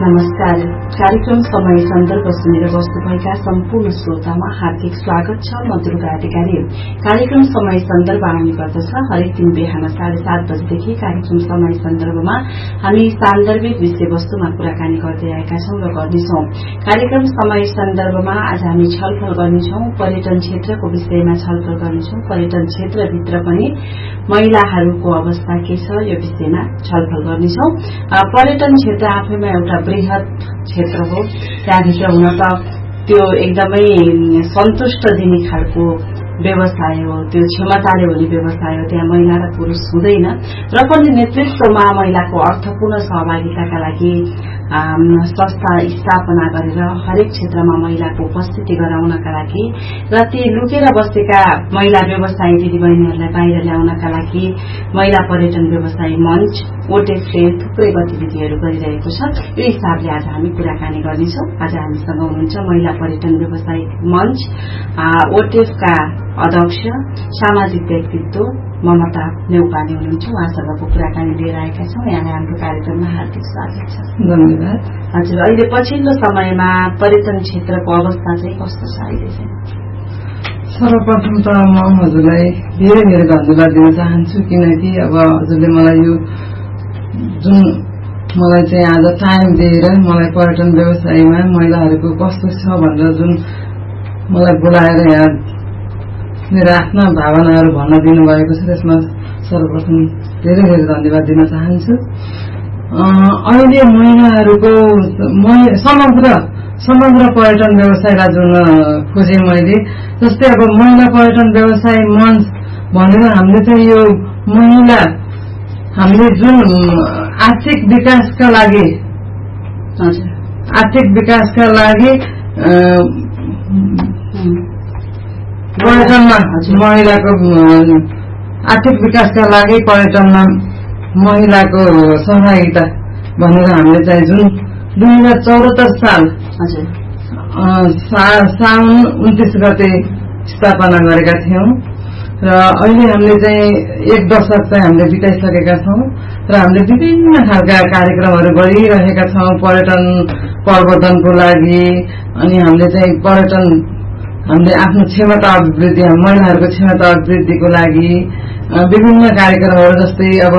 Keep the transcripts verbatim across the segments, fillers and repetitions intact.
नमस्कार। कार्यक्रम समय सन्दर्भ सुनेर बस्नुभएका सम्पूर्ण श्रोतामा हार्दिक स्वागत छ। म दुर्गा अधिकारी। कार्यक्रम समय सन्दर्भ आउने गर्दछ हरेक दिन बिहान साढे सात बजेदेखि। कार्यक्रम समय सन्दर्भमा हामी सान्दर्भिक विषयवस्तुमा कुराकानी गर्दै आएका छौं र गर्नेछौं। कार्यक्रम समय सन्दर्भमा आज हामी छलफल गर्नेछौं पर्यटन क्षेत्रको विषयमा छलफल गर्नेछौं। पर्यटन क्षेत्रभित्र पनि महिलाहरूको अवस्था के छ यो विषयमा छलफल गर्नेछौं। पर्यटन क्षेत्र आफैमा एउटा बृहत क्षेत्र हो। त्यहाँभित्र हुन त त्यो एकदमै सन्तुष्ट दिने खालको व्यवसाय हो, त्यो क्षमताले हुने व्यवसाय हो। त्यहाँ महिला र पुरुष हुँदैन र पनि नेतृत्वमा महिलाको अर्थपूर्ण सहभागिताका लागि संस्था स्थापना गरेर हरेक क्षेत्रमा महिलाको उपस्थिति गराउनका लागि र ती लुकेर बसेका महिला व्यवसायी दिदीबहिनीहरूलाई बाहिर ल्याउनका लागि महिला पर्यटन व्यवसायी मञ्च ओटेफले थुप्रै गतिविधिहरू गरिरहेको छ। यो हिसाबले आज हामी कुराकानी गर्नेछौं। आज हामीसँग हुनुहुन्छ महिला पर्यटन व्यवसायी मञ्च ओटेफका अध्यक्ष सामाजिक व्यक्तित्व ममता नेउपाने हुनुहुन्छ। उहाँसँगको कुराकानी लिएर आएका छौं। यहाँलाई हाम्रो कार्यक्रममा हार्दिक स्वागत छ। धन्यवाद। हजुर, अहिले पछिल्लो समयमा पर्यटन क्षेत्रको अवस्था चाहिँ कस्तो छ अहिले चाहिँ? सर्वप्रथम त म हजुरलाई धेरै धेरै धन्यवाद दिन चाहन्छु, किनकि अब हजुरले मलाई यो जुन मलाई चाहिँ आज टाइम दिएर मलाई पर्यटन व्यवसायमा महिलाहरूको कस्तो छ भनेर जुन मलाई बोलाएर यहाँ मेरो आफ्ना भावनाहरू भन्न दिनुभएको छ, त्यसमा सर्वप्रथम धेरै धेरै धन्यवाद दिन चाहन्छु। अहिले महिलाहरूको समग्र समग्र पर्यटन व्यवसायलाई जुन खोजेँ मैले, जस्तै अब महिला पर्यटन व्यवसाय मञ्च भनेर हामीले चाहिँ यो महिला हामीले जुन आर्थिक विकासका लागि आर्थिक विकासका लागि पर्यटनमा महिलाको आर्थिक विकासका लागि पर्यटनमा महिलाको सहभागिता भनेर हामीले चाहिँ जुन दुई हजार चौहत्तर साल साउन उन्तिस गते स्थापना गरेका थियौं र अहिले हामीले चाहिँ एक दशक चाहिँ हामीले बिताइसकेका छौं र हामीले विभिन्न खालका कार्यक्रमहरू गरिरहेका छौं पर्यटन प्रवर्धनको लागि। अनि हामीले चाहिँ पर्यटन हामीले आफ्नो क्षमता अभिवृद्धि महिलाहरूको क्षमता अभिवृद्धिको लागि विभिन्न कार्यक्रमहरू, जस्तै अब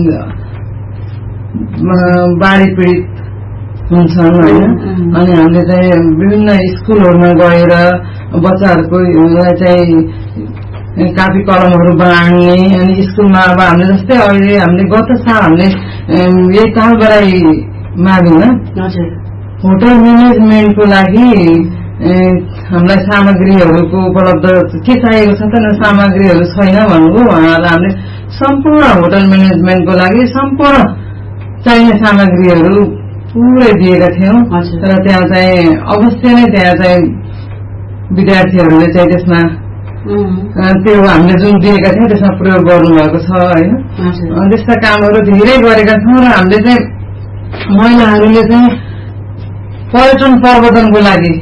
बाढी पीडित हुन्छन् होइन, अनि हामीले चाहिँ विभिन्न स्कुलहरूमा गएर बच्चाहरूको चाहिँ कापी कलमहरू बाँड्ने, अनि स्कुलमा अब हामीले जस्तै अहिले हामीले गत साल हामीले यही तालबराई माविमा होटल म्यानेजमेन्टको लागि हामीलाई सामग्रीहरूको उपलब्ध के चाहिएको छ त सामग्रीहरू छैन भन्नुभयो। उहाँहरूलाई हामीले सम्पूर्ण होटल म्यानेजमेन्टको लागि सम्पूर्ण चाहिने सामग्रीहरू पुरै दिएका थियौं र त्यहाँ चाहिँ अवश्य नै त्यहाँ चाहिँ विद्यार्थीहरूले चाहिँ त्यसमा त्यो हामीले जुन दिएका थियौँ त्यसमा प्रयोग गर्नुभएको छ होइन। त्यस्ता कामहरू धेरै गरेका छौँ र हामीले चाहिँ महिलाहरूले चाहिँ पर्यटन प्रवर्धनको लागि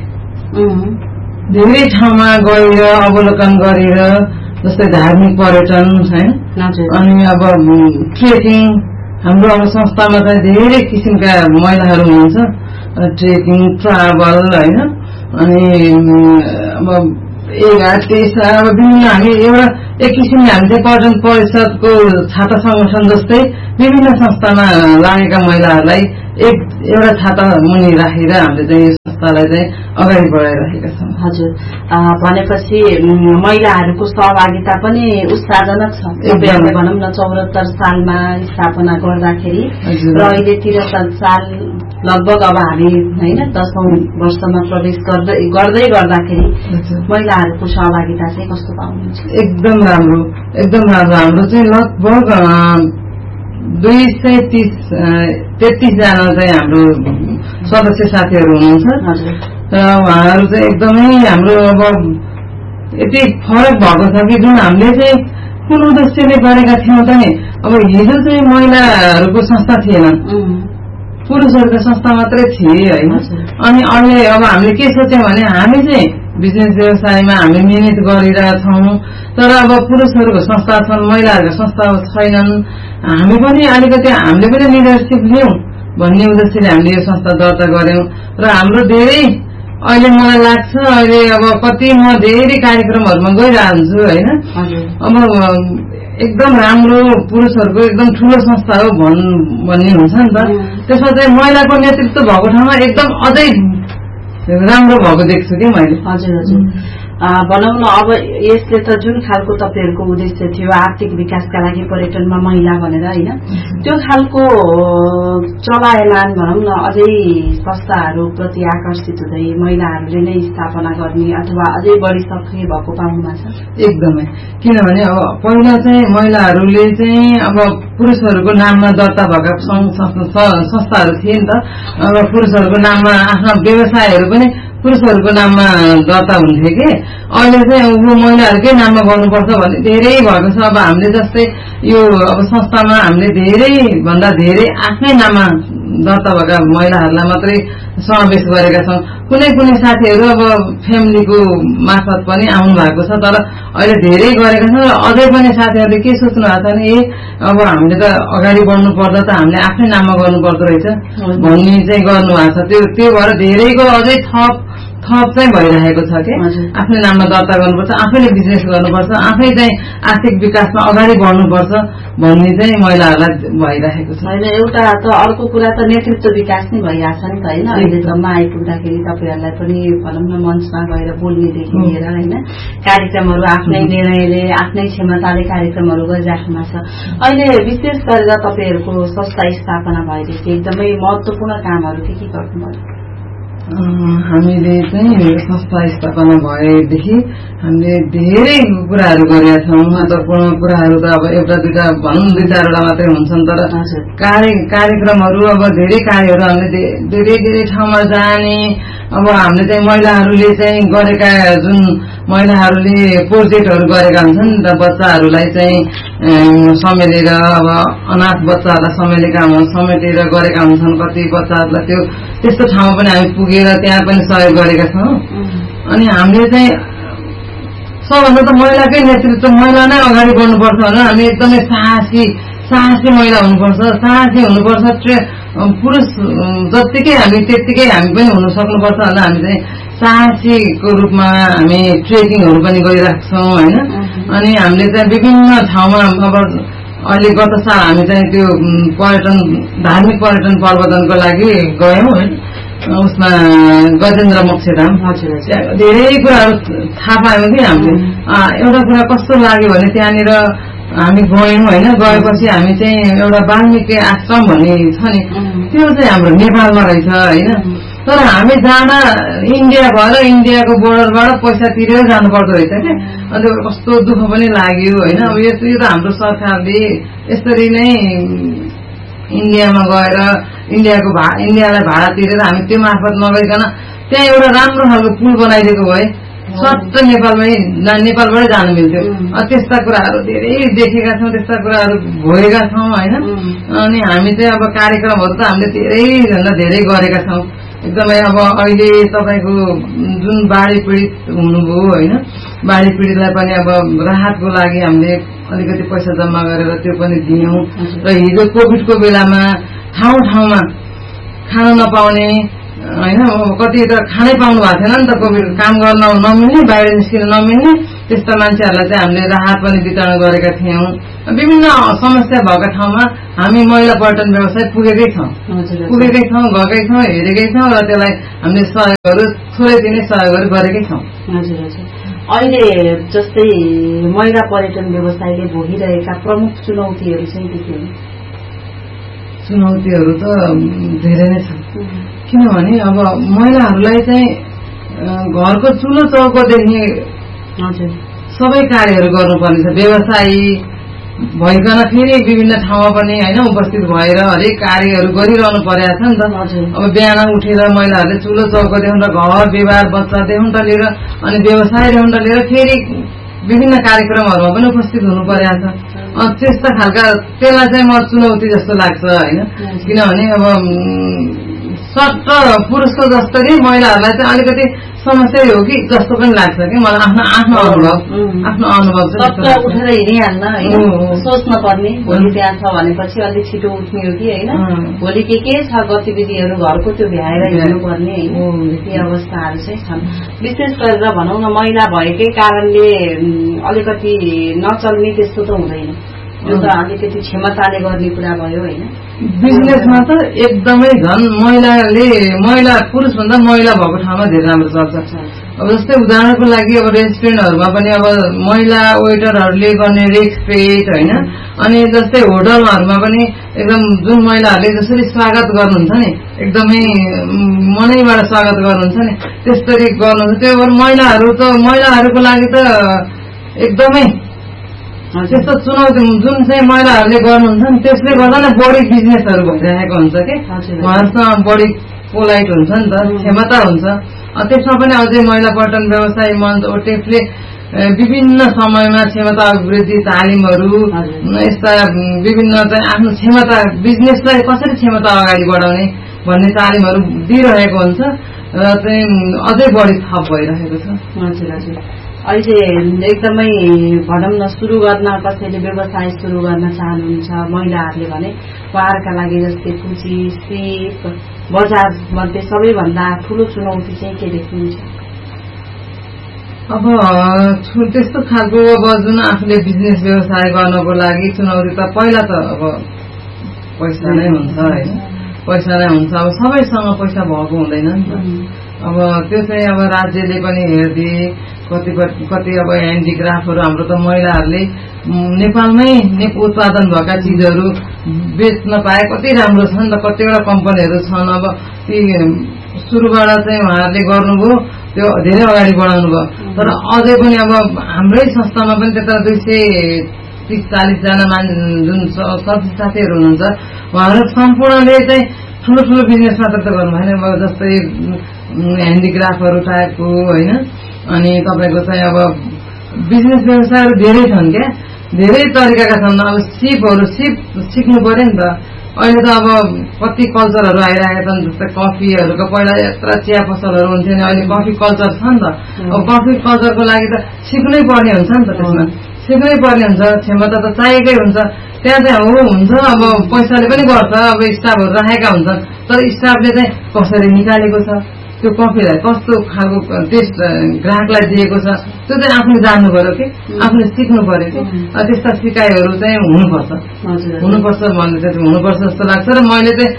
धेरै ठाउँमा गएर अवलोकन गरेर, जस्तै धार्मिक पर्यटन होइन, अनि अब ट्रेकिङ हाम्रो अब संस्थामा चाहिँ धेरै किसिमका महिलाहरू हुनुहुन्छ, ट्रेकिङ ट्राभल होइन, अनि अब एघार तेइस अब विभिन्न हामी एउटा एक किसिमले हामी चाहिँ पर्यटन परिषदको छाता संगठन जस्तै विभिन्न संस्थामा लागेका महिलाहरूलाई एक एउटा छाता मुनि राखेर हामीले चाहिँ यो संस्थालाई चाहिँ अगाडि बढाइरहेका छौँ। हजुर, भनेपछि महिलाहरूको सहभागिता पनि उत्साहजनक छ। भनौँ न चौहत्तर सालमा स्थापना गर्दाखेरि र अहिले त्रिहत्तर साल लगभग अब हामी होइन दशौं वर्षमा प्रवेश गर्दै गर्दै गर्दाखेरि महिलाहरूको सहभागिता चाहिँ कस्तो पाउनुहुन्छ? एकदम राम्रो, एकदम राम्रो। हाम्रो चाहिँ लगभग दुई सय तीस तेत्तीस जना चाहिँ हाम्रो सदस्य साथीहरू हुनुहुन्छ र उहाँहरू चाहिँ एकदमै हाम्रो अब यति फरक भएको छ कि जुन हामीले चाहिँ कुन उद्देश्यले गरेका थियौँ त नि, अब हिजो चाहिँ महिलाहरूको संस्था थिएन, पुरुषहरूको संस्था मात्रै थिए होइन। अनि अहिले अब हामीले के सोच्यौँ भने हामी चाहिँ बिजनेस व्यवसायमा हामी मिहिनेत गरिरहेछौँ, तर अब पुरुषहरूको संस्था छन्, महिलाहरूको संस्था छैनन्। हामी पनि अलिकति हामीले पनि लिडरसिप लियौँ भन्ने उद्देश्यले हामीले यो संस्था दर्ता गर्यौं र हाम्रो धेरै अहिले मलाई लाग्छ अहिले अब कति म धेरै कार्यक्रमहरुमा गइरहेको हुन्छु हैन अब एकदम राम्रो पुरुषहरुको एकदम ठूलो संस्था हो भन्ने हुन्छ नि त त्यसमा चाहिँ महिलाको नेतृत्व भएको ठाउँमा एकदम अझै राम्रो भएको देख्छु के मैले हजुर हजुर भनौं न अब यसले त जुन खालको तपाईहरुको उद्देश्य थियो आर्थिक विकासका लागि पर्यटनमा महिला भनेर हैन त्यो खालको चलायमान भनौं न अझै संस्थाहरु प्रति आकर्षित हुँदै महिलाहरुले नै स्थापना गर्ने अथवा अझै बढी सक्रिय भएको पाउनुमा छ एकदमै किनभने अब पहिला चाहिँ महिलाहरुले चाहिँ अब पुरुषहरुको नाममा दर्ता भएका संस्थाहरु थिए नि त अब पुरुषहरुको नाममा आफ्ना व्यवसायहरु पनि पुरुषहरुको नाममा दर्ता हुन्थे के अहिले चाहिँ उ महिलाहरुकै नाममा गर्नुपर्छ भन्ने धेरै भएको छ अब हामीले जस्तै यो अब संस्थामा हामीले धेरै भन्दा धेरै आफ्नै नाममा दर्ता भएका महिलाहरुलाई मात्रै समावेश गरेका छौं कुनै कुनै साथीहरु अब फ्यामिलीको मार्फत पनि आउनु भएको छ तर अहिले धेरै गरेका छौं र अझै पनि साथीहरुले के सोच्नु भएको छ भने ए अब हामीले त अगाडि बढ्नु पर्दा त हामीले आफ्नै नाममा गर्नुपर्दो रहेछ भन्ने चाहिँ गर्नु भएको छ त्यो त्यो भएर धेरैको अझै थप थप चाहिँ भइरहेको छ के आफ्नै नाममा दर्ता गर्नुपर्छ आफैले बिजनेस गर्नुपर्छ आफै चाहिँ आर्थिक विकासमा अगाडि बढ्नुपर्छ भन्ने चाहिँ महिलाहरुलाई भइरहेको छ हैन एउटा त अर्को कुरा त नेतृत्व विकास नै भइरहेछ नि त हैन अहिलेसम्म आइपुग्दाखेरि तपाईहरुलाई पनि भनौं न मञ्चमा गएर बोल्नेदेखि लिएर हैन कार्यक्रमहरु आफ्नै निर्णयले आफ्नै क्षमताले कार्यक्रमहरु गरिराख्नु छ अहिले विशेष गरेर तपाईहरुको संस्था स्थापना भएपछि एकदमै महत्त्वपूर्ण कामहरु के के गर्नुभयो हामीले चाहिँ संस्था स्थापना भएदेखि हामीले धेरै कुराहरू गरेका छौं महत्त्वपूर्ण कुराहरू त अब एउटा दुईटा भनौं दुई चारवटा मात्रै हुन्छन् तर कार्य कार्यक्रमहरू अब धेरै कार्यहरू हामीले धेरै धेरै ठाउँमा जाने अब हामीले चाहिँ महिलाहरूले चाहिँ गरेका जुन महिलाहरूले प्रोजेक्टहरू गरेका हुन्छन् नि त बच्चाहरूलाई चाहिँ समेटेर अब अनाथ बच्चाहरूलाई समेटेका समेटेर गरेका हुन्छन् कति बच्चाहरूलाई त्यो त्यस्तो ठाउँमा पनि हामी पुगेर त्यहाँ पनि सहयोग गरेका छौं अनि हामीले चाहिँ सबभन्दा त महिलाकै नेतृत्व महिला नै अगाडि बढ्नुपर्छ भनेर हामी एकदमै साहसी साहसी महिला हुनुपर्छ साहसी हुनुपर्छ पुरुष जत्तिकै हामी त्यत्तिकै हामी पनि हुन सक्नुपर्छ भनेर हामी चाहिँ साहसीको रूपमा हामी ट्रेकिङहरू पनि गरिराख्छौं हैन अनि हामीले चाहिँ विभिन्न ठाउँमा अब अहिले गत साल हामी चाहिँ त्यो पर्यटन धार्मिक पर्यटन प्रवर्धनको लागि गयौं है उसमा गजेन्द्र मोक्षधाम धेरै कुराहरू थाहा पायौं कि हामीले एउटा कुरा कस्तो लाग्यो भने त्यहाँनिर हामी गयौं हैन गएपछि हामी चाहिँ एउटा वाल्मीकि आश्रम भन्ने छ नि त्यो चाहिँ हाम्रो नेपालमा रहेछ हैन तर हामी जाँदा इन्डिया भएर इन्डियाको बोर्डरबाट पैसा तिरेर जानु पर्दो रहेछ के अनि कस्तो दुःख पनि लाग्यो हैन अब यो त हाम्रो सरकारले यसरी नै इन्डियामा गएर इन्डियाको इन्डियालाई भाडा तिरेर हामी त्यो मार्फत नगइकन त्यहाँ एउटा राम्रो खालको पुल बनाइदिएको भए सट्ट नेपालमै नेपालबाटै जानु मिल्थ्यो त्यस्ता कुराहरू धेरै देखेका छौं त्यस्ता कुराहरू भएका छौं हैन अनि हामी चाहिँ अब कार्यक्रमहरू त हामीले धेरै भन्दा धेरै गरेका छौं एकदमै अब अहिले तपाईको जुन बाढी पीडित हुनुभयो हैन बाढी पीडितलाई पनि अब राहतको लागि हामीले अलिकति पैसा जम्मा गरेर त्यो पनि दियौं र हिजो कोभिडको बेलामा ठाउँ ठाउँमा खान नपाउने हैन कति त खानै पाउनु भएको थिएन नि त कोभिड काम गर्न नमिल्ने बाहिर निस्किन नमिल्ने त्यस्ता मान्छेहरूलाई चाहिँ हामीले राहत पनि वितरण गरेका थियौं विभिन्न समस्या भएका ठाउँमा हामी महिला पर्यटन व्यवसाय पुगेकै छौं पुगेकै छौं गएकै छौं हेरेकै छौं र त्यसलाई हामीले सहयोगहरू थोरै दिने सहयोगहरू गरेकै छौं हजुर हजुर अहिले जस्तै महिला पर्यटन व्यवसायले भोगिरहेका प्रमुख चुनौतीहरू चाहिँ के के हुन् चुनौतीहरू त धेरै नै छन् किनभने अब महिलाहरूलाई चाहिँ घरको चुलो चौकोदेखि सबै कार्यहरू गर्नुपर्ने छ व्यवसायी भइकन फेरि विभिन्न ठाउँमा पनि हैन उपस्थित भएर हरेक कार्यहरू गरिरहनु परेको छ नि त अब बिहान उठेर महिलाहरूले चुलो चौकोदेखि र घर व्यवहार बच्चादेखि त लिएर अनि व्यवसायदेखि लिएर फेरि विभिन्न कार्यक्रमहरूमा पनि उपस्थित हुनु परेको छ त्यस्ता खालका त्यसलाई चाहिँ म चुनौती जस्तो लाग्छ हैन किनभने अब सट्ट पुरुषको जस्तै महिलाहरूलाई चाहिँ अलिकति समस्या हो कि जस्तो पनि लाग्छ कि मलाई आफ्नो आफ्नो अनुभव आफ्नो अनुभव चाहिँ उठेर हिँडिहाल्न होइन सोच्न पर्ने भोलि त्यहाँ छ भनेपछि अलिक छिटो उठ्ने हो कि होइन भोलि के के छ गतिविधिहरू घरको त्यो भ्याएर हिँड्नुपर्ने होइन ती अवस्थाहरू चाहिँ छन्। विशेष गरेर भनौँ न महिला भएकै कारणले अलिकति नचल्ने त्यस्तो त हुँदैन, यो त अलिकति क्षमताले गर्ने कुरा भयो होइन। बिजनेसमा त एकदमै झन् महिलाले महिला पुरुष भन्दा महिला भएको ठाउँमा धेरै राम्रो चल्छ। अब जस्तै उदाहरणको लागि अब रेस्टुरेन्टहरूमा पनि अब महिला वेटरहरूले गर्ने रेस्पेक्ट होइन, अनि जस्तै होटलहरूमा पनि एकदम जुन महिलाहरूले जसरी स्वागत गर्नुहुन्छ नि एकदमै मनैबाट स्वागत गर्नुहुन्छ नि त्यसरी गर्नुहुन्छ। त्यो महिलाहरू त महिलाहरूको लागि त एकदमै त्यस्तो चुनौती जुन चाहिँ महिलाहरूले गर्नुहुन्छ नि त्यसले गर्दा नै बढी बिजनेसहरू भइरहेको हुन्छ कि उहाँहरूसँग बढी पोलाइट हुन्छ नि त, क्षमता हुन्छ। त्यसमा पनि अझै महिला पर्यटन व्यवसाय मञ्च ओटेफले विभिन्न समयमा क्षमता अभिवृद्धि तालिमहरू यस्ता विभिन्न चाहिँ आफ्नो क्षमता बिजनेसलाई कसरी क्षमता अगाडि बढाउने भन्ने तालिमहरू दिइरहेको हुन्छ र चाहिँ अझै बढी थप भइरहेको छ। हजुर हजुर अहिले एकदमै भनौँ न सुरु गर्न कसैले व्यवसाय सुरु गर्न चाहनुहुन्छ महिलाहरूले भने उहाँहरूका लागि जस्तै पुँजी सिप बजार मध्ये सबैभन्दा ठुलो चुनौती चाहिँ के देख्नुहुन्छ? अब त्यस्तो खालको अब जुन आफूले बिजनेस व्यवसाय गर्नको लागि चुनौती त पहिला त अब पैसा नै हुन्छ होइन, पैसा नै हुन्छ। अब सबैसँग पैसा भएको हुँदैन नि त। अब त्यो चाहिँ अब राज्यले पनि हेर्दी कति कति अब ह्यान्डिक्राफ्टहरू हाम्रो त महिलाहरूले नेपालमै उत्पादन भएका चिजहरू बेच्न पाए कति राम्रो छ नि त। कतिवटा कम्पनीहरू छन् अब ती सुरुबाट चाहिँ उहाँहरूले गर्नुभयो त्यो धेरै अगाडि बढाउनु भयो। तर अझै पनि अब हाम्रै संस्थामा पनि त्यता दुई सय तिस चालिसजना मान जुन सब्जी साथीहरू हुनुहुन्छ उहाँहरू सम्पूर्णले चाहिँ ठुलो ठुलो बिजनेस मात्र त गर्नु भएन। अब जस्तै ह्यान्डिक्राफ्टहरू टाइपको होइन, अनि तपाईँको चाहिँ अब बिजनेस व्यवसायहरू धेरै छन् क्या, धेरै तरिकाका छन्। अब सिपहरू सिप सिक्नु पर्यो नि त। अहिले त अब कति कल्चरहरू आइरहेका छन्, जस्तै कफीहरूको पहिला यत्र चिया पसलहरू हुन्थ्यो नि अहिले कफी कल्चर छ नि त। अब कफी कल्चरको लागि त सिक्नै पर्ने हुन्छ नि त, त्यसमा सिक्नै पर्ने हुन्छ, क्षमता त चाहिएकै हुन्छ। त्यहाँ चाहिँ हो हुन्छ अब पैसाले पनि गर्छ, अब स्टाफहरू राखेका हुन्छन्, तर स्टाफले चाहिँ कसरी निकालेको छ त्यो कफीलाई कस्तो खालको टेस्ट ग्राहकलाई दिएको छ त्यो चाहिँ आफूले जान्नु पर्यो कि आफूले सिक्नु पर्यो कि। त्यस्ता सिकाइहरू चाहिँ हुनुपर्छ हुनुपर्छ भन्ने चाहिँ हुनुपर्छ जस्तो लाग्छ। र मैले चाहिँ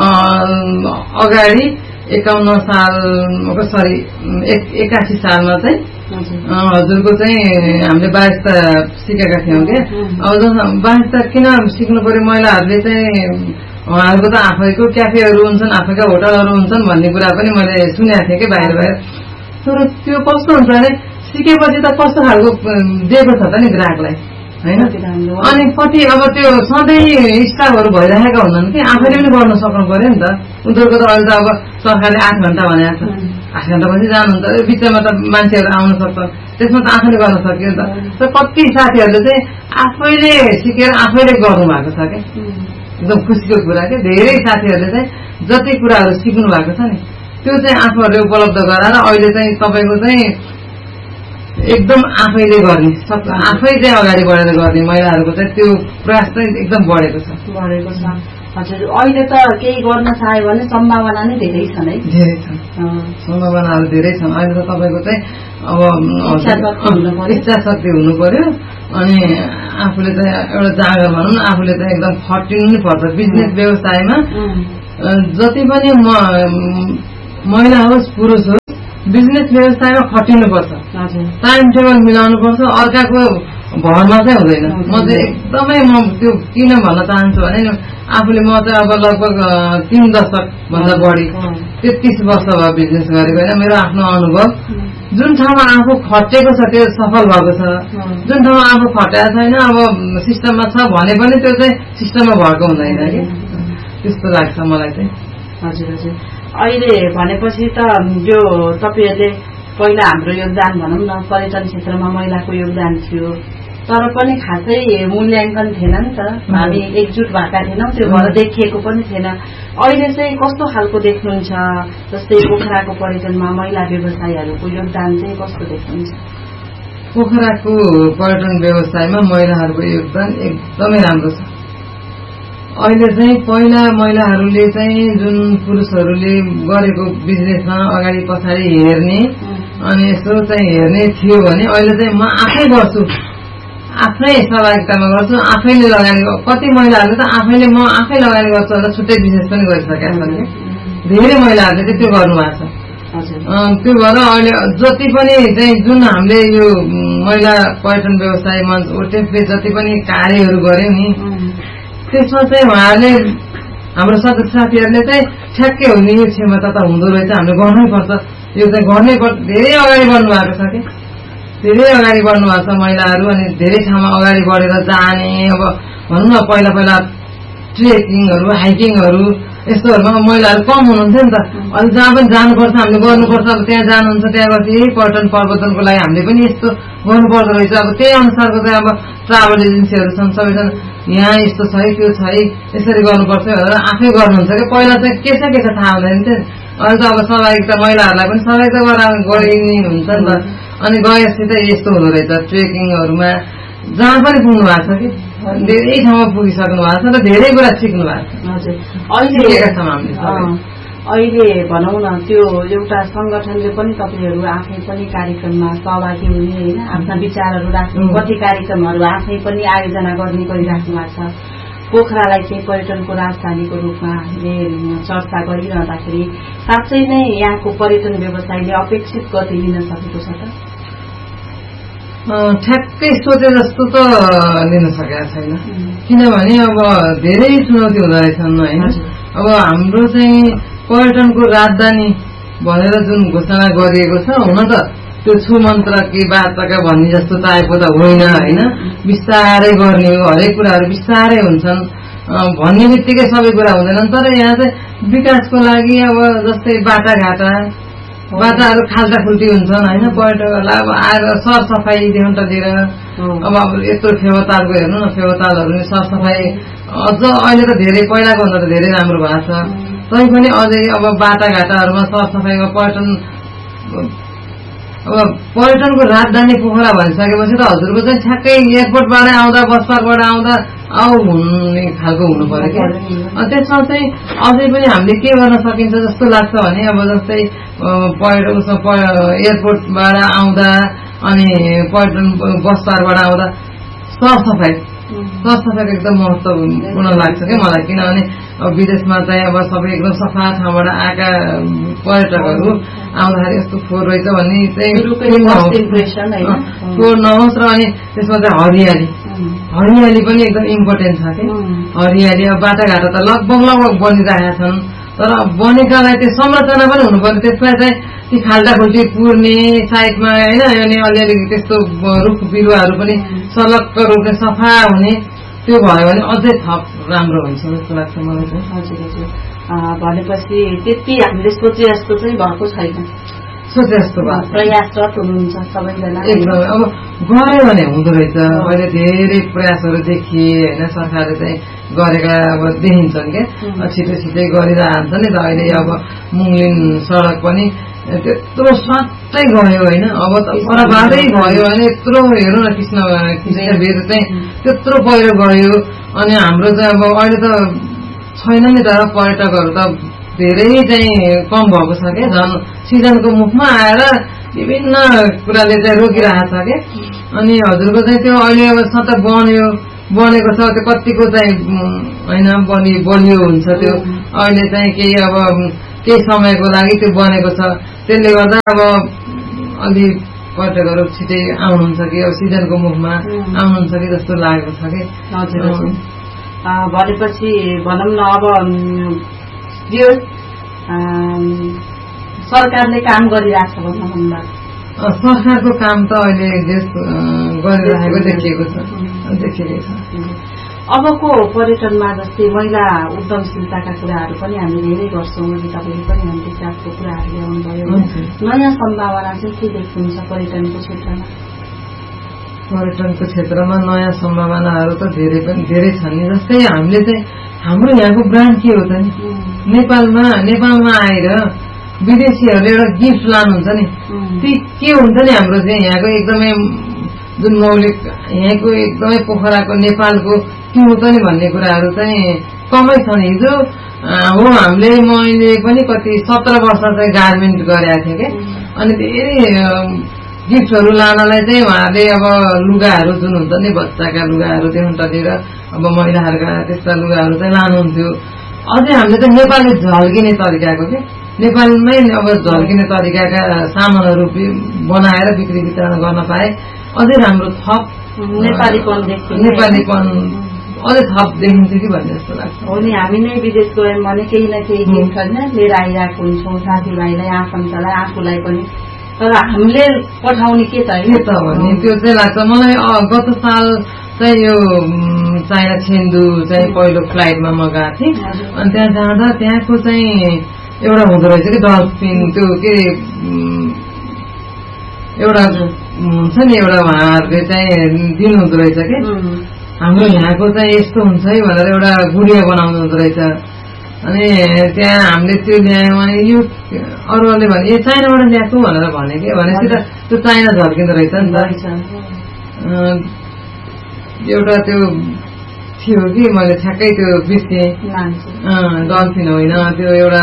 अगाडि एकाउन्न साल सरी एकासी सालमा चाहिँ हजुरको चाहिँ हामीले बाइसता सिकेका थियौँ क्या। अब बाइसता किन सिक्नु पर्यो महिलाहरूले चाहिँ उहाँहरूको त आफैको क्याफेहरू हुन्छन्, आफैका होटलहरू हुन्छन् भन्ने कुरा पनि मैले सुनेको थिएँ कि बाहिर बाहिर। तर त्यो कस्तो हुन्छ भने सिकेपछि त कस्तो खालको दिएको छ त नि ग्राहकलाई होइन। अनि कति अब त्यो सधैँ स्टाफहरू भइरहेका हुन्छन् कि आफैले पनि गर्न सक्नु पर्यो नि त। उनीहरूको त अहिले त अब सरकारले आठ घण्टा भनेको छ, आठ घण्टा पछि जानुहुन्छ, बिचमा त मान्छेहरू आउन सक्छ, त्यसमा त आफैले गर्न सक्यो नि त। तर कति साथीहरूले चाहिँ आफैले सिकेर आफैले गर्नु भएको छ क्या, एकदम खुसीको कुरा के। धेरै साथीहरूले चाहिँ जति कुराहरू सिक्नु भएको छ नि त्यो चाहिँ आफूहरूले उपलब्ध गराएर अहिले चाहिँ तपाईँको चाहिँ एकदम आफैले गर्ने आफै चाहिँ अगाडि बढेर गर्ने महिलाहरूको चाहिँ त्यो प्रयास चाहिँ एकदम बढेको छ बढेको छ। हजुर अहिले त केही गर्न चाह्यो भने सम्भावना नै धेरै छन् है, धेरै छन् सम्भावनाहरू धेरै छन्। अहिले त तपाईँको चाहिँ अब इच्छा शक्ति हुनु पर्यो, अनि आफूले चाहिँ एउटा जाँगर भनौँ न आफूले चाहिँ एकदम खटिनु पर्छ बिजनेस व्यवसायमा। जति पनि महिला होस् पुरुष होस् बिजनेस व्यवसायमा खटिनुपर्छ, टाइम टेबल मिलाउनु पर्छ, अर्काको भरमा चाहिँ हुँदैन। म चाहिँ एकदमै म त्यो किन भन्न चाहन्छु भने आफूले म चाहिँ अब लगभग तीन दशक भन्दा बढी तेत्तिस वर्ष भयो बिजनेस गरेको होइन। मेरो आफ्नो अनुभव जुन ठाउँमा आफू खटेको छ त्यो सफल भएको छ, जुन ठाउँमा आफू खटेको छैन अब सिस्टममा छ भने पनि त्यो चाहिँ सिस्टममा भएको हुँदैन कि, त्यस्तो लाग्छ मलाई चाहिँ। हजुर हजुर अहिले भनेपछि त यो तपाईँहरूले पहिला हाम्रो योगदान भनौँ न पर्यटन क्षेत्रमा महिलाको योगदान थियो, तर पनि खासै मूल्याङ्कन थिएन नि त, हामी एकजुट भएका थिएनौँ, त्यो भएर देखिएको पनि थिएन। अहिले चाहिँ कस्तो खालको देख्नुहुन्छ? जस्तै पोखराको पर्यटनमा महिला व्यवसायीहरूको योगदान चाहिँ कस्तो देख्नुहुन्छ? पोखराको पर्यटन व्यवसायमा महिलाहरूको योगदान एकदमै राम्रो छ। अहिले चाहिँ पहिला महिलाहरूले चाहिँ जुन पुरुषहरूले गरेको बिजनेसमा अगाडि पछाडि हेर्ने अनि यसो चाहिँ हेर्ने थियो भने अहिले चाहिँ म आफै गर्छु, आफ्नै सहभागितामा गर्छु, आफैले लगानी। कति महिलाहरूले त आफैले म आफै लगानी गर्छु भनेर छुट्टै बिजनेस पनि गरिसकेका छन् कि धेरै महिलाहरूले चाहिँ त्यो गर्नुभएको छ। त्यो भएर अहिले जति पनि चाहिँ जुन हामीले यो महिला पर्यटन व्यवसाय मञ्च ओटेफले जति पनि कार्यहरू गर्यो नि त्यसमा चाहिँ उहाँहरूले हाम्रो सदस्य साथीहरूले चाहिँ ठ्याक्कै हुने यो क्षमता त हुँदो रहेछ, हामीले गर्नै पर्छ, यो चाहिँ गर्नै पर्छ। धेरै अगाडि बढ्नु भएको छ कि धेरै अगाडि बढ्नु भएको छ महिलाहरू। अनि धेरै ठाउँमा अगाडि बढेर जाने, अब भनौँ न पहिला पहिला ट्रेकिङहरू हाइकिङहरू यस्तोहरूमा महिलाहरू कम हुनुहुन्थ्यो नि त। अहिले जहाँ पनि जानुपर्छ हामीले गर्नुपर्छ, अब त्यहाँ जानुहुन्छ, त्यहाँ गएर यही पर्यटन प्रवर्धनको लागि हामीले पनि यस्तो गर्नुपर्दो रहेछ। अब त्यही अनुसारको चाहिँ अब ट्राभल एजेन्सीहरू छन्, सबैजना यहाँ यस्तो छ है त्यो छ है यसरी गर्नुपर्छ भनेर आफै गर्नुहुन्छ कि पहिला चाहिँ के छ के छ थाहा हुँदैन थियो। अहिले त अब सहभागिता महिलाहरूलाई पनि सहभागिता गराउने गरिने हुन्छ नि त। अनि गएपछि चाहिँ यस्तो हुँदो रहेछ, ट्रेकिङहरूमा जहाँ पनि पुग्नु भएको छ कि धेरै ठाउँमा पुगिसक्नु भएको छ र धेरै कुरा सिक्नु भएको छ। हजुर, अहिले अहिले भनौँ न त्यो एउटा संगठनले पनि तपाईँहरू आफै पनि कार्यक्रममा सहभागी हुने होइन, आफ्ना विचारहरू राख्ने, कति कार्यक्रमहरू आफै पनि आयोजना गर्ने गरिराख्नु भएको छ। पोखरालाई चाहिँ पर्यटनको राजधानीको रूपमा हामीले चर्चा गरिरहँदाखेरि साँच्चै नै यहाँको पर्यटन व्यवसायले अपेक्षित गति लिन सकेको छ त? ठ्याक्कै सोचे जस्तो त लिन सकेका छैन, किनभने अब धेरै चुनौती हुँदो रहेछन् होइन। अब हाम्रो चाहिँ पर्यटनको राजधानी भनेर जुन घोषणा गरिएको छ, हुन त त्यो छु मन्त्र कि वार्ताका भन्ने जस्तो टाइपको त होइन होइन। बिस्तारै गर्ने हो, हरेक कुराहरू बिस्तारै हुन्छन्, भन्ने बित्तिकै सबै कुरा हुँदैनन्। तर यहाँ चाहिँ विकासको लागि अब जस्तै बाटाघाटा बाटाहरू खाल्टा खुल्टी हुन्छन् होइन, पर्यटकहरूलाई अब आएर सरसफाइदेखि त लिएर अब अब यत्रो फेवातालको हेर्नु न, फेवातालहरू सरसफाइ अझ अहिले त धेरै पहिलाको भन्दा त धेरै राम्रो भएको छ। तैपनि अझै अब बाटाघाटाहरूमा सरसफाइमा पर्यटन अब पर्यटनको राजधानी पोखरा भनिसकेपछि त हजुरको चाहिँ ठ्याक्कै एयरपोर्टबाट आउँदा बस पार्कबाट आउँदा आऊ हुने खालको हुनु पर्यो क्या। त्यसमा चाहिँ अझै पनि हामीले के गर्न सकिन्छ जस्तो लाग्छ भने अब जस्तै पर्यटक एयरपोर्टबाट आउँदा अनि पर्यटन बस पार्कबाट आउँदा सरसफाइ सरसफाइको एकदम महत्त्वपूर्ण लाग्छ क्या मलाई। किनभने अब विदेशमा चाहिँ अब सबै एकदम सफा ठाउँबाट आएका पर्यटकहरू आउँदाखेरि यस्तो फोहोर रहेछ भन्ने चाहिँ फोहोर नहोस्। र अनि त्यसमा चाहिँ हरियाली हरियाली पनि एकदम इम्पोर्टेन्ट छ कि हरियाली। अब बाटाघाटा त लगभग लगभग बनिरहेका छन्, तर बनेकालाई त्यो संरचना पनि हुनु पर्यो। त्यसलाई चाहिँ ती खाल्टा खुल्टी पुर्ने साइडमा होइन, अनि अलिअलि त्यस्तो रुख बिरुवाहरू पनि सलक्क रोप्ने सफा हुने, त्यो भयो भने अझै थप राम्रो हुन्छ जस्तो लाग्छ मलाई चाहिँ। हजुर हजुर, भनेपछि त्यति हामीले सोचे जस्तो चाहिँ भएको छैन, सोचे जस्तो भयो, प्रयासरत हुनुहुन्छ सबैजना एकदम। अब गऱ्यो भने हुँदो रहेछ, अहिले धेरै प्रयासहरू देखिए होइन, सरकारले चाहिँ गरेका अब देखिन्छन् क्या, छिटो छिटै गरिरहन्छ नि त। अहिले अब मुङलिन सडक पनि त्यत्रो स्वाटै गयो होइन, अब त बराबरै भयो भने यत्रो हेरौँ न कृष्ण कृष्ण भेद चाहिँ त्यत्रो पहिरो गयो। अनि हाम्रो चाहिँ अब अहिले त छैन नि त पर्यटकहरू त धेरै चाहिँ कम भएको छ क्या, झन् सिजनको मुखमा आएर विभिन्न कुराले चाहिँ रोकिरहेको छ क्या। अनि हजुरको चाहिँ त्यो अहिले अब सत बन्यो बनेको छ, त्यो कतिको चाहिँ होइन बलि बलियो हुन्छ त्यो। अहिले चाहिँ केही अब केही समयको लागि त्यो बनेको छ, त्यसले गर्दा अब अलि पर्यटकहरू छिटै आउनुहुन्छ कि अब सिजनको मुखमा आउनुहुन्छ कि जस्तो लागेको छ कि। हजुर, भनेपछि भनौँ न अब यो सरकारले काम गरिरहेछ भन्नु भन्दा सरकारको काम त अहिले देश गरिरहेको देखिएको छ देखिएको छ। अबको पर्यटनमा जस्तै महिला उद्यमशीलताका कुराहरू पनि हामी धेरै गर्छौँ, अनि तपाईँले पनि handicraftको कुराहरू ल्याउनु भयो। नयाँ सम्भावना चाहिँ के देख्नुहुन्छ पर्यटनको क्षेत्रमा? पर्यटनको क्षेत्रमा नयाँ सम्भावनाहरू त धेरै पनि धेरै छन् नि। जस्तै हामीले चाहिँ हाम्रो यहाँको ब्रान्ड के हो त नि, नेपालमा नेपालमा आएर विदेशीहरूले एउटा गिफ्ट लानुहुन्छ नि, ती के हुन्छ नि हाम्रो चाहिँ यहाँको एकदमै जुन मौलिक यहाँको एकदमै पोखराको नेपालको के हो त नि भन्ने कुराहरू चाहिँ कमै छन्। हिजो हो हामीले मैले पनि कति सत्र वर्ष चाहिँ गार्मेन्ट गरेका थिएँ कि, अनि धेरै गिफ्टहरू लानलाई चाहिँ उहाँहरूले अब लुगाहरू जुन हुन्छ नि बच्चाका लुगाहरूदेखि लिएर अब महिलाहरूका त्यस्ता लुगाहरू चाहिँ लानुहुन्थ्यो। अझै हामीले त नेपाली झल्किने तरिकाको कि नेपालमै अब झल्किने तरिकाका सामानहरू बनाएर बिक्री वितरण गर्न पाए अझै राम्रो थप नेपालीपन नेपालीपन अझै थप देखिन्थ्यो कि भन्ने जस्तो लाग्छ। हो नि, हामी नै विदेश गयौँ भने केही न केही गिफ्ट होइन लिएर आइरहेको हुन्छौँ साथीभाइलाई, आफन्तलाई, आफूलाई पनि, तर हामीले पठाउने के त के त भन्ने त्यो चाहिँ लाग्छ मलाई। गत साल चाहिँ यो चाइना छेन्दु चाहिँ पहिलो फ्लाइटमा म गएको थिएँ, अनि त्यहाँ जाँदा त्यहाँको चाहिँ एउटा हुँदो रहेछ कि डल्फिन, त्यो के एउटा हुन्छ नि एउटा उहाँहरूले चाहिँ दिनुहुँदो रहेछ कि हाम्रो यहाँको चाहिँ यस्तो हुन्छ है भनेर एउटा गुडिया बनाउनु हुँदो रहेछ। अनि त्यहाँ हामीले त्यो ल्यायौँ अनि यो अरूले भने ए चाइनाबाट ल्याएको भनेर भने कि भनेपछि त त्यो चाइना झर्किँदो रहेछ नि त। एउटा त्यो थियो कि मैले ठ्याक्कै त्यो बिर्सेँ, डल्फिन होइन त्यो एउटा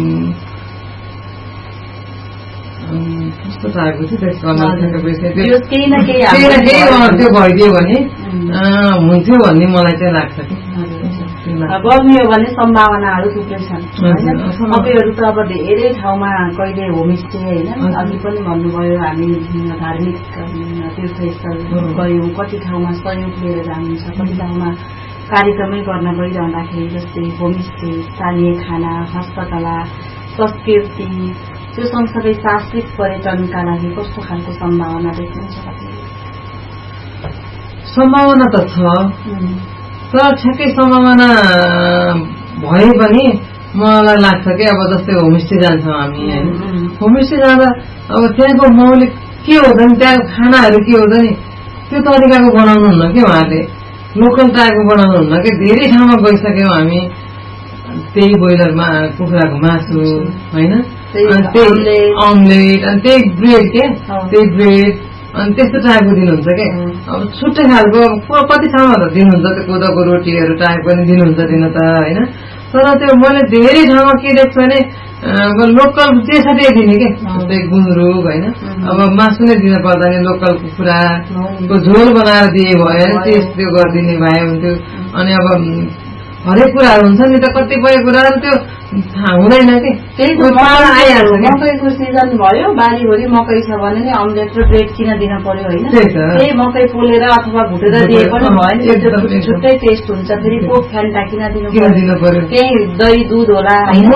कस्तो चाहेको थियो त्यसको केही न केही त्यो भइदियो भने हुन्थ्यो भन्ने मलाई चाहिँ लाग्छ कि। गर्ने हो भने सम्भावनाहरू थुप्रै छन् होइन। तपाईँहरू त अब धेरै ठाउँमा कहिले होमस्टे होइन, अघि पनि भन्नुभयो हामी धार्मिक तीर्थस्थल गयौँ, कति ठाउँमा सहयोग लिएर जानुहुन्छ, कति ठाउँमा कार्यक्रमै गर्न गइरहँदाखेरि जस्तै होमस्टे, स्थानीय खाना, हस्तकला, संस्कृति, त्यो सँगसँगै साहसिक पर्यटनका लागि कस्तो खालको सम्भावना देख्नुहुन्छ? सम्भावना त छ, तर ठ्याक्कै सम्भावना भए पनि मलाई लाग्छ कि अब जस्तै होमस्टे जान्छौँ हामी होइन, होमस्टे जाँदा अब त्यहाँको मौलिक के हो त नि, त्यहाँको खानाहरू के हो त नि त्यो तरिकाको बनाउनुहुन्न कि उहाँहरूले, लोकल टाइपको बनाउनुहुन्न कि। धेरै ठाउँमा गइसक्यौँ हामी, त्यही बोइलरमा कुखुराको मासु होइन, अनि त्यही अम्लेट, अनि त्यही ब्रेड के त्यही ब्रेड, अनि त्यस्तो टाइपको दिनुहुन्छ क्या। अब छुट्टै खालको कति ठाउँमा त दिनुहुन्छ त्यो कोदोको रोटीहरू टाइप पनि दिनुहुन्छ दिन त होइन, तर त्यो मैले धेरै ठाउँमा के देख्छु भने लोकल जे छ त्यही दिने के, जस्तै गुन्द्रुक होइन, अब मासु नै दिन पर्दा नि लोकल कुखुराको झोल बनाएर दिए भयो भने टेस्ट त्यो गरिदिने भए हुन्थ्यो। अनि अब हरेक कुराहरू हुन्छ नि त, कतिपय कुराहरू त्यो हुँदैन कि मकैको सिजन भयो, बारीभरि मकै छ भने नि अम्लेट र ब्रेड किन दिन पर्यो होइन, त्यही मकै पोलेर अथवा भुटेर दिए पनि भयो नि, छुट्टै टेस्ट हुन्छ। फेरि कोक फ्यान्टा किन दिनु पर्यो, त्यही दही दुध होला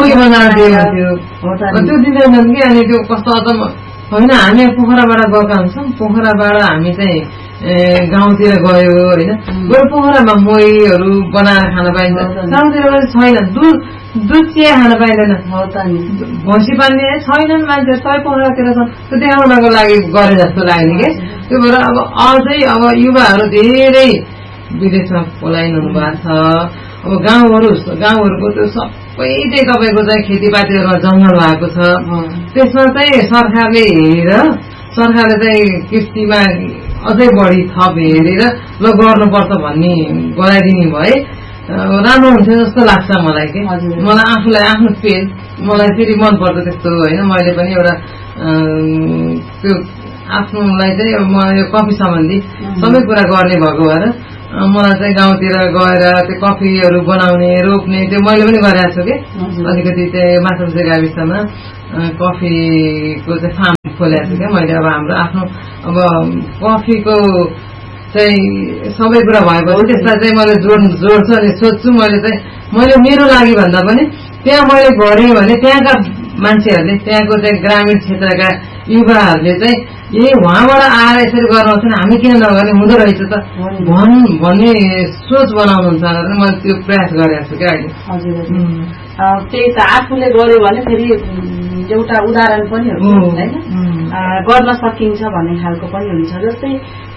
त्यो दिँदैनन् कि। अनि त्यो कस्तो अचम्म होइन, हामी पोखराबाट गएका हुन्छौँ, पोखराबाट हामी चाहिँ गाउँतिर गयो होइन, गयो पोखरामा मोहीहरू बनाएर खान पाइन्छ, गाउँतिर छैन, दुध दुध चिया खान पाइँदैन, भैँसी पाल्ने छैनन् मान्छे, सबै पोखरातिर छन्, त्यो देखाउनको लागि गरे जस्तो लाग्ने कि। त्यो भएर अब अझै अब युवाहरू धेरै विदेशमा पलाइनु भएको छ। अब गाउँहरू गाउँहरूको त्यो सबै चाहिँ तपाईँको चाहिँ खेतीपातीहरूमा जङ्गल भएको छ, त्यसमा चाहिँ सरकारले हेरेर सरकारले चाहिँ कृषिमा अझै बढी थप हेरेर ल गर्नुपर्छ भन्ने गराइदिने भए राम्रो हुन्थ्यो जस्तो लाग्छ मलाई कि। मलाई आफूलाई आफ्नो पेज मलाई फेरि मनपर्छ त्यस्तो होइन, मैले पनि एउटा त्यो आफ्नोलाई चाहिँ म यो कफी सम्बन्धी सबै कुरा गर्ने भएको भएर मलाई चाहिँ गाउँतिर गएर त्यो कफीहरू बनाउने रोप्ने त्यो मैले पनि गरेको छु कि। अलिकति चाहिँ माछापुछे गाविसमा कफीको चाहिँ फार्म खोलेको छु क्या मैले। अब हाम्रो आफ्नो अब कफीको चाहिँ सबै कुरा भएपछि त्यसलाई चाहिँ मैले जोड जोड्छु अनि सोध्छु मैले चाहिँ मैले मेरो लागि भन्दा पनि त्यहाँ मैले गरेँ भने त्यहाँका मान्छेहरूले त्यहाँको चाहिँ ग्रामीण क्षेत्रका युवाहरूले चाहिँ ए उहाँबाट आएर यसरी गर्नुहुन्छ हामी किन नगर्ने हुँदो रहेछ त भन् भन्ने सोच बनाउनुहुन्छ भनेर मैले त्यो प्रयास गरेको छु क्या अहिले। हजुर त्यही त आफूले गर्यो भने फेरि एउटा उदाहरण पनि हुन्छ होइन, गर्न सकिन्छ भन्ने खालको पनि हुन्छ। जस्तै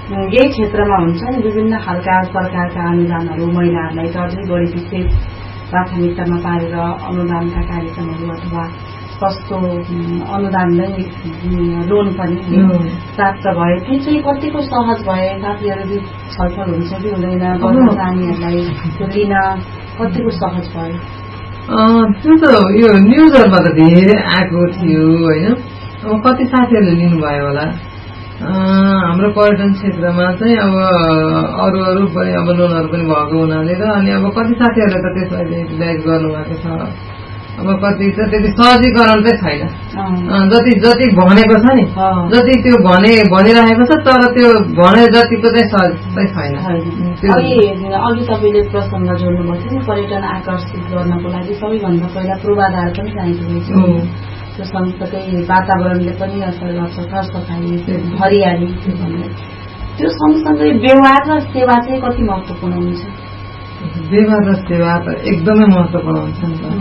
यही क्षेत्रमा हुन्छ नि विभिन्न खालका सरकारका अनुदानहरू महिलाहरूलाई चाहिँ अझै बढी विशेष प्राथमिकतामा पारेर अनुदानका कार्यक्रमहरू अथवा सस्तो अनुदान नै लोन पनि प्राप्त भए त्यो चाहिँ कतिको सहज भए साथीहरू छलफल हुन्छ कि हुँदैन गर्न चाहनेहरूलाई त्यो लिन कतिको सहज भयो? त्यो त यो न्युजहरूमा त धेरै आएको थियो होइन। अब कति साथीहरूले लिनुभयो होला। हाम्रो पर्यटन क्षेत्रमा चाहिँ अब अरू अरू पनि अब लोनहरू पनि भएको हुनाले र अनि अब कति साथीहरूले त त्यसलाई युटिलाइज गर्नुभएको छ। अब कति त त्यति सहजीकरण चाहिँ छैन। जति जति भनेको छ नि जति त्यो भने भनिरहेको छ तर त्यो भने जतिको चाहिँ सहज चाहिँ छैन। अघि तपाईँले प्रसङ्ग जोड्नुभएको थियो नि पर्यटन आकर्षित गर्नको लागि सबैभन्दा पहिला पूर्वाधार पनि चाहिएको रहेछ। त्यो सँगसँगै वातावरणले पनि असर गर्छ, सरसफाइ हरियाली भन्ने त्यो सँगसँगै व्यवहार र सेवा चाहिँ कति महत्त्वपूर्ण हुन्छ? व्यवहार र सेवा त एकदमै महत्त्वपूर्ण हुन्छ नि त।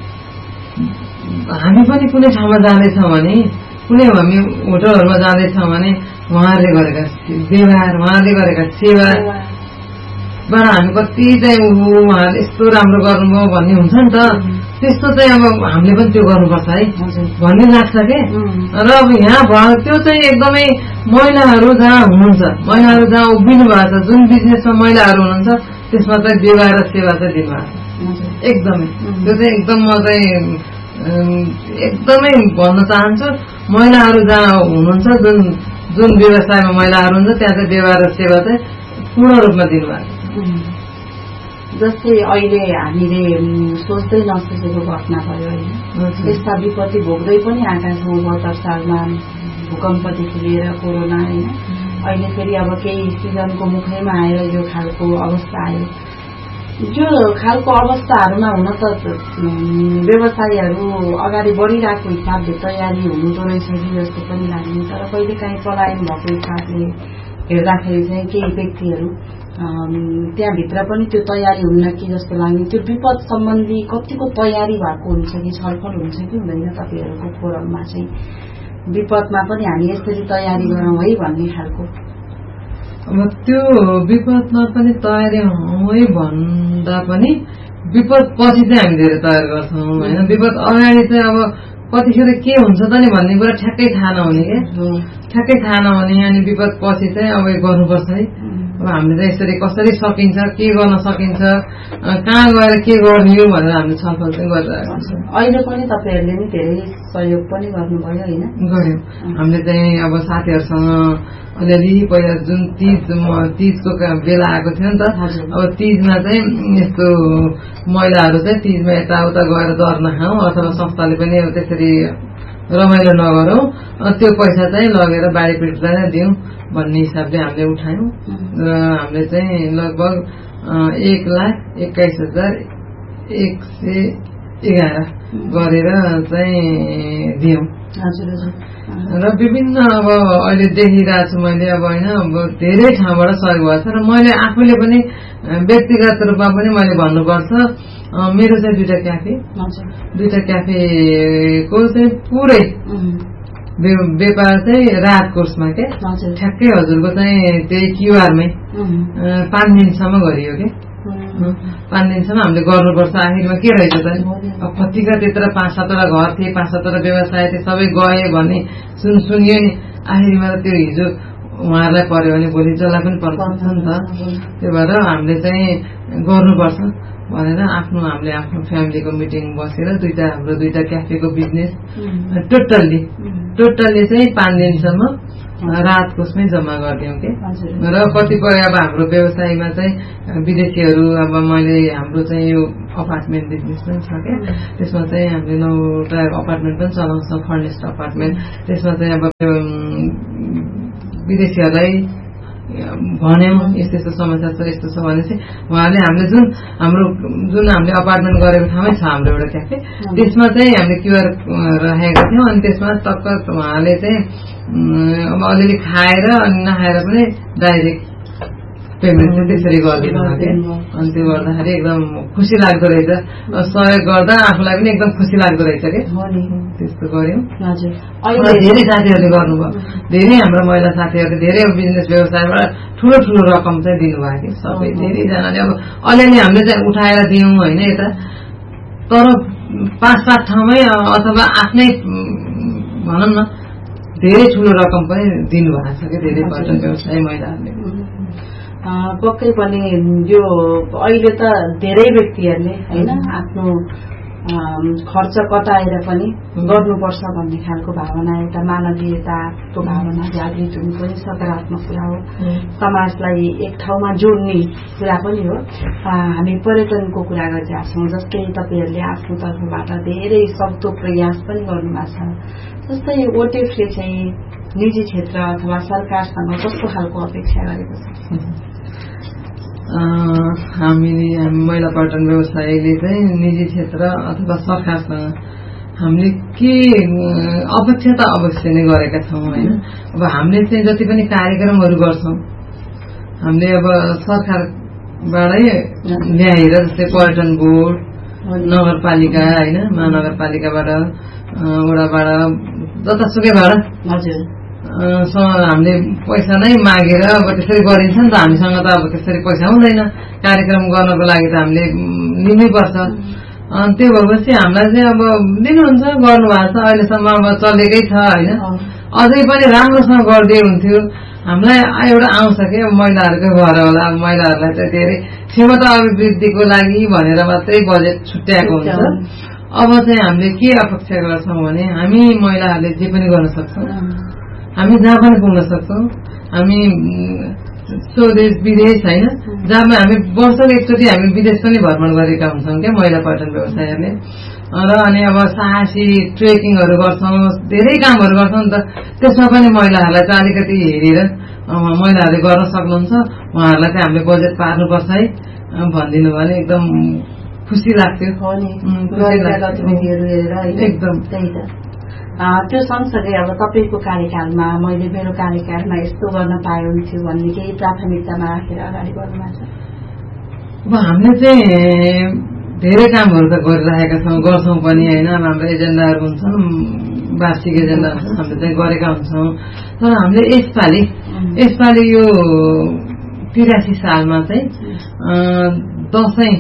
हामी पनि कुनै ठाउँमा जाँदैछौँ भने कुनै हामी होटलहरूमा जाँदैछौँ भने उहाँहरूले गरेका व्यवहार उहाँहरूले गरेका सेवाबाट हामी कति चाहिँ उहाँहरूले यस्तो राम्रो गर्नुभयो भन्ने हुन्छ नि त। त्यस्तो चाहिँ अब हामीले पनि त्यो गर्नुपर्छ है भन्ने लाग्छ के। र अब यहाँ भयो त्यो चाहिँ एकदमै महिलाहरू जहाँ हुनुहुन्छ महिलाहरू जहाँ उभिनु भएको छ जुन बिजनेसमा महिलाहरू हुनुहुन्छ त्यसमा चाहिँ व्यवहार र सेवा चाहिँ दिनुभएको छ एकदमै। त्यो चाहिँ एकदम म चाहिँ एकदमै भन्न चाहन्छु महिलाहरू जहाँ हुनुहुन्छ जुन जुन व्यवसायमा महिलाहरू हुन्छ त्यहाँ चाहिँ व्यवहार र सेवा चाहिँ पूर्ण रूपमा दिनुभएको छ। जस्तै अहिले हामीले सोच्दै नसोचेको घटना भयो होइन, यस्ता विपत्ति भोग्दै पनि आएका छौँ। बहत्तर सालमा भूकम्पदेखि लिएर कोरोना होइन, अहिले फेरि अब केही सिजनको मुखैमा आएर यो खालको अवस्था आयो। यो खालको अवस्थाहरूमा हुन त व्यवसायहरू अगाडि बढिरहेको हिसाबले तयारी हुनुको रहेछ कि जस्तो पनि लाग्ने। तर कहिले काहीँ पलायन भएको हिसाबले हेर्दाखेरि चाहिँ केही व्यक्तिहरू त्यहाँभित्र पनि त्यो तयारी हुन्न कि जस्तो लाग्ने। त्यो विपद सम्बन्धी कतिको तयारी भएको हुन्छ कि छलफल हुन्छ कि हुँदैन तपाईँहरूको फोरममा चाहिँ विपदमा पनि हामी यसरी तयारी गरौँ है भन्ने खालको? अब त्यो विपदमा पनि तयारी हौ है भन्दा पनि विपद पछि चाहिँ हामी धेरै तयार गर्छौँ होइन। विपद अगाडि चाहिँ अब कतिखेर के हुन्छ त नि भन्ने कुरा ठ्याक्कै थाहा नहुने क्या, ठ्याक्कै थाहा नहुने। अनि विपद पछि चाहिँ अब गर्नुपर्छ है। अब हामीले चाहिँ यसरी कसरी सकिन्छ के गर्न सकिन्छ कहाँ गएर के गर्ने हो भनेर हामीले छलफल चाहिँ गरिरहेको हुन्छ। अहिले पनि तपाईँहरूले नि धेरै सहयोग पनि गर्नुभयो होइन? गर्यौँ हामीले चाहिँ अब साथीहरूसँग अलिअलि पहिला जुन तीज तीजको बेला आएको थियो नि त। अब तीजमा चाहिँ यस्तो महिलाहरू चाहिँ तीजमा यताउता गएर दर नखाउँ अथवा संस्थाले पनि त्यसरी रमाइलो नगरौँ त्यो पैसा चाहिँ लगेर बाढी पीडितलाई नै दिउँ भन्ने हिसाबले हामीले उठायौँ। र हामीले चाहिँ लगभग एक लाख एक्काइस हजार एक सय एघार गरेर चाहिँ दियौँ। र विभिन्न अब अहिले देखिरहेको छु मैले अब होइन अब धेरै ठाउँबाट सहयोग भएको छ। र मैले आफूले पनि व्यक्तिगत रूपमा पनि मैले भन्नुपर्छ मेरो चाहिँ दुईटा क्याफे दुईटा क्याफेको चाहिँ पुरै व्यापार चाहिँ रात कोर्समा के ठ्याक्कै हजुरको चाहिँ त्यही क्युआरमै पाँच दिनसम्म गरियो के। पाँच दिनसम्म हामीले गर्नुपर्छ। आखिरमा के रहेछ त अब कतिका त्यत्र पाँच सातवटा घर थिए पाँच सातवटा व्यवसाय थिए सबै गए भन्ने सुन सुनियो नि। आखिरमा त त्यो हिजो उहाँहरूलाई पर्यो भने भोलि जसलाई पनि पर्छ नि त। त्यो भएर हामीले चाहिँ गर्नुपर्छ भनेर आफ्नो हामीले आफ्नो फ्यामिलीको मिटिङ बसेर दुईटा हाम्रो दुईटा क्याफेको बिजनेस टोटल्ली टोटल्ली चाहिँ पाँच दिनसम्म रात कोसमै जम्मा गरिदिउँ के। र कतिपय अब हाम्रो व्यवसायमा चाहिँ विदेशीहरू अब मैले हाम्रो चाहिँ यो अपार्टमेन्ट बिजनेस पनि छ क्या, त्यसमा चाहिँ हामीले नौवटा अपार्टमेन्ट पनि चलाउँछौँ फर्निस्ड अपार्टमेन्ट। त्यसमा चाहिँ अब विदेशीहरूलाई भन्यौँ यस्तो यस्तो समस्या छ यस्तो छ भनेपछि उहाँहरूले हामीले जुन हाम्रो जुन हामीले अपार्टमेन्ट गरेको ठाउँमै छ हाम्रो एउटा क्याफे त्यसमा चाहिँ हामीले क्युआर राखेका थियौँ। अनि त्यसमा टक्क उहाँले चाहिँ अब अलिअलि खाएर अनि नखाएर पनि डाइरेक्ट पेमेन्ट चाहिँ त्यसरी गरिदिनु भयो कि अनि त्यो गर्दाखेरि एकदम खुसी लाग्दो रहेछ सहयोग गर्दा आफूलाई पनि एकदम खुसी लाग्दो रहेछ कि त्यस्तो गर्यौँ धेरै साथीहरूले गर्नुभयो धेरै हाम्रो महिला साथीहरूले धेरै बिजनेस व्यवसायबाट ठुलो ठुलो रकम चाहिँ दिनुभयो कि सबै धेरैजनाले अब अलिअलि हामीले चाहिँ उठाएर दियौँ होइन यता तर पाँच सात ठाउँमै अथवा आफ्नै भनौँ न धेरै ठुलो रकम पनि दिनुभएको छ कि धेरै पर्यटन व्यवसाय महिलाहरूले पक्कै पनि यो अहिले त धेरै व्यक्तिहरूले होइन आफ्नो खर्च कटाएर पनि गर्नुपर्छ भन्ने खालको भावना एउटा मानवीयताको भावना जागृत हुनु पनि सकारात्मक कुरा हो समाजलाई एक ठाउँमा जोड्ने कुरा पनि हो हामी पर्यटनको कुरा गरिरहेका छौँ जस्तै तपाईँहरूले आफ्नो तर्फबाट धेरै सक्दो प्रयास पनि गर्नुभएको छ जस्तै ओटेफले चाहिँ निजी क्षेत्र अथवा सरकारसँग कस्तो खालको अपेक्षा गरेको छ हामी महिला पर्यटन व्यवसायले चाहिँ निजी क्षेत्र अथवा सरकारसँग हामीले के अपेक्षा त अवश्य नै गरेका छौँ होइन अब हामीले चाहिँ जति पनि कार्यक्रमहरू गर्छौँ हामीले अब सरकारबाटै ल्याएर जस्तै पर्यटन बोर्ड नगरपालिका होइन महानगरपालिकाबाट वडाबाट जतासुकैबाट हजुर हामीले पैसा नै मागेर अब त्यसरी गरिन्छ नि त हामीसँग त अब त्यसरी पैसा हुँदैन कार्यक्रम गर्नको लागि त हामीले लिनैपर्छ त्यो भएपछि हामीलाई चाहिँ अब दिनुहुन्छ गर्नुभएको छ अहिलेसम्म अब चलेकै छ होइन अझै पनि राम्रोसँग गरिदिए हुन्थ्यो हामीलाई एउटा आउँछ कि महिलाहरूकै भएर होला अब महिलाहरूलाई चाहिँ धेरै क्षमता अभिवृद्धिको लागि भनेर मात्रै बजेट छुट्याएको हुन्छ अब चाहिँ हामीले के अपेक्षा गर्छौँ भने हामी महिलाहरूले जे पनि गर्न सक्छौँ हामी जहाँ पनि पुग्न सक्छौँ हामी स्वदेश विदेश होइन जहाँ हामी वर्षको एकचोटि हामी विदेश पनि भ्रमण गरेका हुन्छौँ क्या महिला पर्यटन व्यवसायहरूले र अनि अब साहसी ट्रेकिङहरू गर्छौँ धेरै कामहरू गर्छौँ नि त त्यसमा पनि महिलाहरूलाई चाहिँ अलिकति हेरेर महिलाहरूले गर्न सक्नुहुन्छ उहाँहरूलाई चाहिँ हामीले बजेट पार्नुपर्छ है भनिदिनु भने एकदम खुसी लाग्थ्यो एकदम त्यही त त्यो सँगसँगै अब तपाईँको कार्यकालमा मैले मेरो कार्यकालमा यस्तो गर्न पाए हुन्थ्यो भन्ने केही प्राथमिकतामा राखेर अगाडि बढ्नुभएको छ अब हामीले चाहिँ धेरै कामहरू त गरिरहेका छौँ गर्छौँ पनि होइन हाम्रो एजेन्डाहरू हुन्छन् वार्षिक एजेन्डा हामीले चाहिँ गरेका हुन्छौँ तर हामीले यसपालि यसपालि यो तिरासी सालमा चाहिँ दसैँ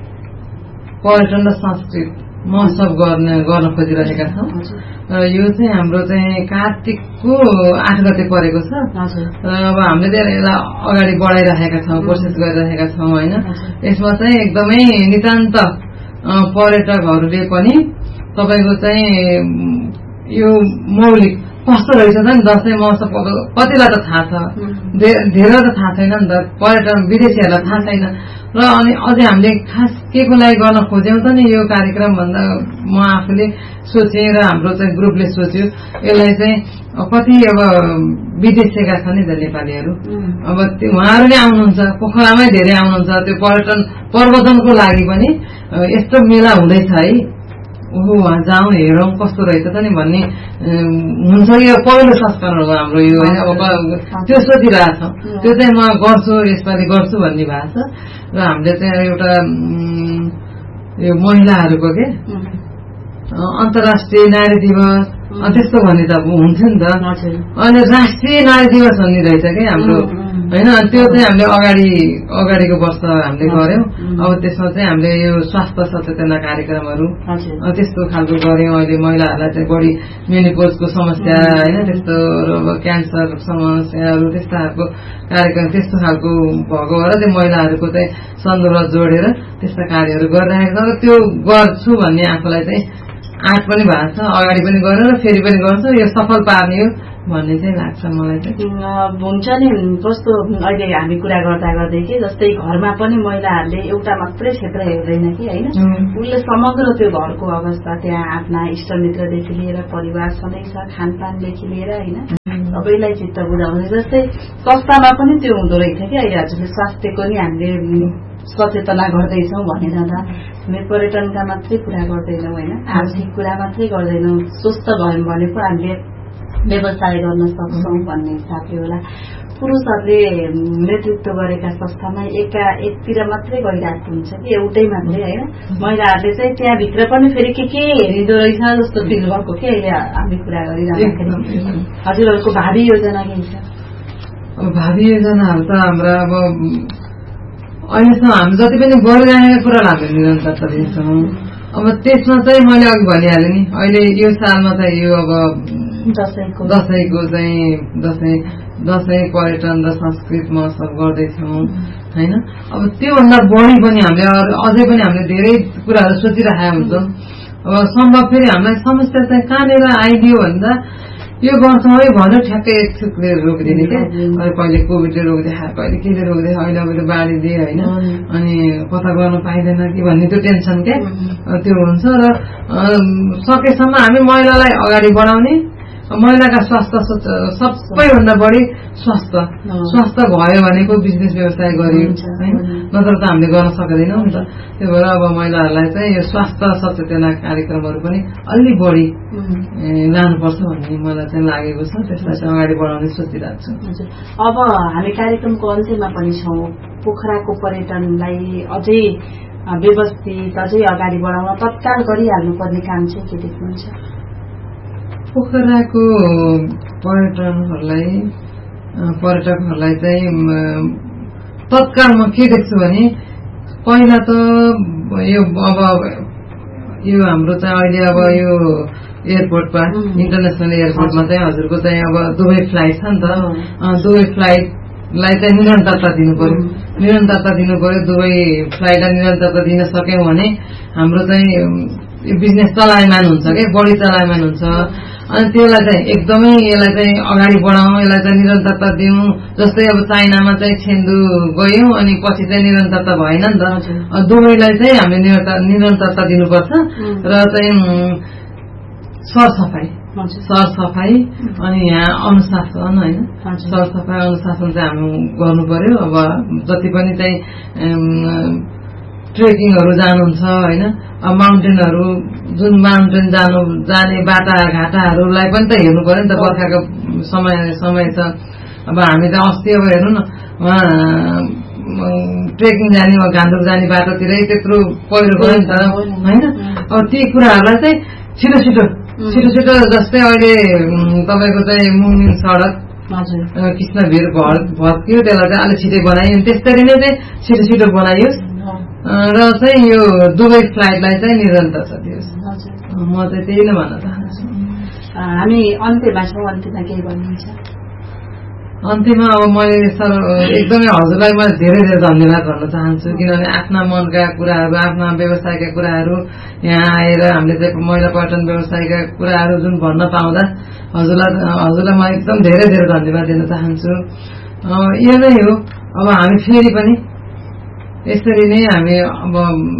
पर्यटन र संस्कृत महोत्सव गर्ने गर्न खोजिरहेका छौँ यो चाहिँ हाम्रो चाहिँ कार्तिकको आठ गते परेको छ र अब हामीले धेरै अगाडि बढाइरहेका छौँ कोसिस गरिरहेका छौँ होइन यसमा चाहिँ एकदमै नितान्त पर्यटकहरूले पनि तपाईँको चाहिँ यो मौलिक कस्तो रहेछ नि दसैँ महोत्सव कतिलाई त थाहा छ धेरै त थाहा छैन नि त पर्यटन विदेशीहरूलाई थाहा छैन र अनि अझै हामीले खास के को लागि गर्न खोज्यौँ त नि यो कार्यक्रम भन्दा म आफूले सोचेँ र हाम्रो चाहिँ ग्रुपले सोच्यो यसलाई चाहिँ कति अब विदेशीका छन् नि त नेपालीहरू अब त्यो उहाँहरू नै आउनुहुन्छ पोखरामै धेरै आउनुहुन्छ त्यो पर्यटन प्रवर्धनको लागि पनि यस्तो मेला हुँदैछ है ओहो उहाँ जाउँ हेरौँ कस्तो रहेछ त नि भन्ने हुन्छ यो पहिलो संस्करण हो हाम्रो यो होइन अब त्यो सोचिरहेको छौँ त्यो चाहिँ म गर्छु यसपालि गर्छु भन्ने भएको छ र हामीले चाहिँ एउटा यो महिलाहरूको के अन्तर्राष्ट्रिय नारी दिवस त्यस्तो भन्ने त हुन्थ्यो नि त अनि राष्ट्रिय नारी दिवस भन्ने रहेछ कि हाम्रो होइन त्यो चाहिँ हामीले अगाडि अगाडिको वर्ष हामीले गर्यौँ अब त्यसमा चाहिँ हामीले यो स्वास्थ्य सचेतना कार्यक्रमहरू त्यस्तो खालको गर्यौँ अहिले महिलाहरूलाई चाहिँ बढी मेनिपोजको समस्या होइन त्यस्तो क्यान्सर समस्याहरू त्यस्तो खालको कार्यक्रम त्यस्तो खालको भएको भएर त्यो महिलाहरूको चाहिँ सन्दर्भ जोडेर त्यस्ता कार्यहरू गरिरहेको छ र त्यो गर्छु भन्ने आफूलाई चाहिँ आँट पनि भएको छ अगाडि पनि गरेर फेरि पनि गर्छु यो सफल पार्ने हो भन्ने चाहिँ लाग्छ मलाई चाहिँ हुन्छ नि कस्तो अहिले हामी कुरा गर्दा गर्दै कि जस्तै घरमा पनि महिलाहरूले एउटा मात्रै क्षेत्र हेर्दैन कि होइन उसले समग्र त्यो घरको अवस्था त्यहाँ आफ्ना इष्टमित्रदेखि लिएर परिवार सधैँ छ खानपानदेखि लिएर होइन सबैलाई चित्त बुझाउने जस्तै संस्थामा पनि त्यो हुँदो रहेछ कि अहिले हजुरले स्वास्थ्यको नि हामीले सचेतना गर्दैछौँ भने जाँदा हामी पर्यटनका मात्रै कुरा गर्दैनौँ होइन आर्थिक कुरा मात्रै गर्दैनौँ स्वस्थ भयौँ भने पो हामीले व्यवसाय गर्न सक्छौँ भन्ने हिसाबले होला पुरुषहरूले नेतृत्व गरेका संस्थामा एका एकतिर मात्रै गइरहेको हुन्छ कि एउटै मात्रै होइन महिलाहरूले चाहिँ त्यहाँभित्र पनि फेरि के के हेरिँदो रहेछ जस्तो फिल भएको कि अहिले हामी कुरा गरिरहँदाखेरि हजुरहरूको भावी योजना के छ? अब भावी योजनाहरू त हाम्रा अब अहिलेसम्म हामी जति पनि गरिरहेका कुरालाई हामी निरन्तरता दिन्छौँ। अब त्यसमा चाहिँ मैले अघि भनिहालेँ नि अहिले यो सालमा चाहिँ यो अब दसैँको दसैँको चाहिँ दसैँ दसैँ पर्यटन र संस्कृत महोत्सव गर्दैछौँ होइन। अब त्योभन्दा बढी पनि हामीले अझै पनि हामीले धेरै कुराहरू सोचिरहेका हुन्छौँ। अब सम्भव फेरि हामीलाई समस्या चाहिँ कहाँनिर आइदियो भन्दा यो गर्छौँ है भनेर ठ्याक्कै एकछुकले रोकिदिने क्या। अहिले पहिले कोभिडले रोकिदिए, कहिले केले रोकिदिए, अहिले अब बाढिदिए होइन, अनि कता गर्न पाइँदैन कि भन्ने त्यो टेन्सन क्या त्यो हुन्छ। र सकेसम्म हामी महिलालाई अगाडि बढाउने, महिलाका स्वास्थ्य सबैभन्दा बढी स्वास्थ्य स्वास्थ्य भयो भनेको बिजनेस व्यवसाय गरियो होइन, नत्र त हामीले गर्न सक्दैनौँ नि त। त्यही भएर अब महिलाहरूलाई चाहिँ यो स्वास्थ्य सचेतना कार्यक्रमहरू पनि अलि बढी लानुपर्छ भन्ने मलाई चाहिँ लागेको छ। त्यसलाई चाहिँ अगाडि बढाउने सोचिरहेको छु। अब हामी कार्यक्रमको अन्त्यमा पनि छौँ। पोखराको पर्यटनलाई अझै व्यवस्थित अझै अगाडि बढाउन तत्काल गरिहाल्नुपर्ने काम चाहिँ के देख्नुहुन्छ? पोखराको पर्यटनहरूलाई पर्यटकहरूलाई चाहिँ तत्काल म के देख्छु भने पहिला त यो अब यो हाम्रो चाहिँ अहिले अब यो एयरपोर्टमा इन्टरनेसनल एयरपोर्टमा चाहिँ हजुरको चाहिँ अब दुबई फ्लाइट छ नि त, दुबई फ्लाइटलाई चाहिँ निरन्तरता दिनु पर्यो निरन्तरता दिनु पर्यो दुबई फ्लाइटलाई निरन्तरता दिन सक्यौँ भने हाम्रो चाहिँ बिजनेस चलायमान हुन्छ क्या, बढी चलायमान हुन्छ। अनि त्यसलाई चाहिँ एकदमै यसलाई चाहिँ अगाडि बढाउँ, यसलाई चाहिँ निरन्तरता दिउँ। जस्तै अब चाइनामा चाहिँ छेन्दु गयौँ अनि पछि चाहिँ निरन्तरता भएन नि त। दुबईलाई चाहिँ हामीले निरन्तरता दिनुपर्छ। र चाहिँ सरसफाइ सरसफाइ अनि यहाँ अनुशासन होइन, सरसफाइ अनुशासन चाहिँ हामी गर्नु पर्यो। अब जति पनि चाहिँ ट्रेकिङहरू जानुहुन्छ होइन, माउन्टेनहरू जुन माउन्टेन जानु जाने बाटा घाटाहरूलाई पनि त हेर्नु पर्यो नि त। बर्खाको समय समय छ। अब हामी त अस्ति अब हेर्नु न उहाँ ट्रेकिङ जाने घान्दुक जाने बाटोतिरै त्यत्रो पहिरो गयो नि त होइन। अब ती कुराहरूलाई चाहिँ छिटो छिटो छिटो छिटो जस्तै अहिले तपाईँको चाहिँ मुङिङ सडक कृष्णभिर भत्कियो, त्यसलाई चाहिँ अलिक छिटै बनाइयो। त्यसरी नै चाहिँ छिटो छिटो बनाइयोस् र चाहिँ यो दुबई फ्लाइटलाई चाहिँ निरन्तरता दियोस्। म चाहिँ त्यही नै भन्न चाहन्छु। हामी अन्त्यमा छौँ, अन्त्यमा केही भन्नुहुन्छ? अन्त्यमा अब मैले सर एकदमै हजुरलाई मैले धेरै धेरै धन्यवाद भन्न चाहन्छु। किनभने आफ्ना मनका कुराहरू, आफ्ना व्यवसायका कुराहरू यहाँ आएर हामीले चाहिँ महिला पर्यटन व्यवसायका कुराहरू जुन भन्न पाउँदा हजुरलाई हजुरलाई म एकदम धेरै धेरै धन्यवाद दिन चाहन्छु। यो नै हो। अब हामी फेरि पनि यसरी नै हामी अब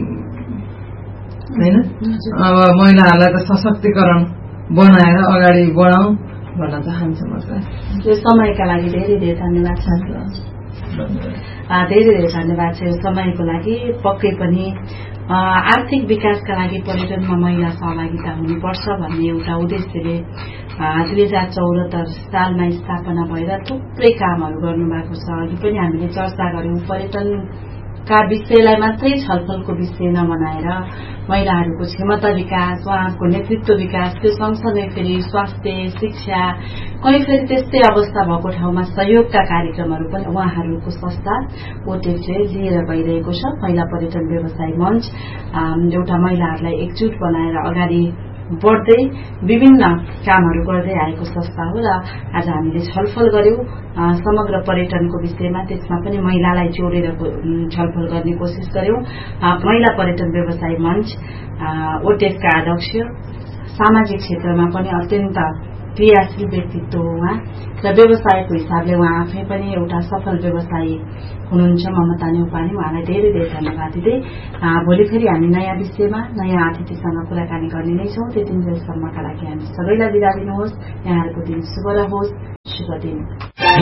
होइन अब महिलाहरूलाई त सशक्तिकरण बनाएर अगाडि बढाउँ भन्न चाहन्छु। म चाहिँ यो समयका लागि धेरै धेरै धन्यवाद छ। धेरै धेरै धन्यवाद छ यो समयको लागि। पक्कै पनि आर्थिक विकासका लागि पर्यटनमा महिला सहभागिता हुनुपर्छ भन्ने एउटा उद्देश्यले दुई हजार चौहत्तर सालमा स्थापना भएर थुप्रै कामहरू गर्नुभएको छ। अघि पनि हामीले चर्चा गर्यौं पर्यटन का विषयलाई मात्रै छलफलको विषय नबनाएर महिलाहरूको क्षमता विकास, उहाँको नेतृत्व विकास, त्यो सँगसँगै फेरि स्वास्थ्य, शिक्षा, कहीँ फेरि त्यस्तै अवस्था भएको ठाउँमा सहयोगका कार्यक्रमहरू पनि उहाँहरूको संस्था ओटेफले लिएर गइरहेको छ। महिला पर्यटन व्यवसाय मञ्च एउटा महिलाहरूलाई एकजुट बनाएर अगाडि बढ्दै विभिन्न कामहरू गर्दै आएको संस्था हो। र आज हामीले छलफल गर्यौं समग्र पर्यटनको विषयमा, त्यसमा पनि महिलालाई जोडेर छलफल गर्ने कोसिस गर्यौं। महिला पर्यटन व्यवसाय मञ्च ओटेफका अध्यक्ष, सामाजिक क्षेत्रमा पनि अत्यन्त क्रियाशील व्यक्तित्व हो उहाँ र व्यवसायको हिसाबले उहाँ आफै पनि एउटा सफल व्यवसायी हुनुहुन्छ ममता न्यौपाने। उहाँलाई धेरै धेरै धन्यवाद दिँदै भोलि फेरि हामी नयाँ विषयमा नयाँ अतिथिसँग कुराकानी गर्ने नै छौं। त्यति बेलासम्मका लागि हामी सबैलाई बिदा दिनुहोस्। यहाँहरूको दिन शुभ रहोस्। शुभ दिन।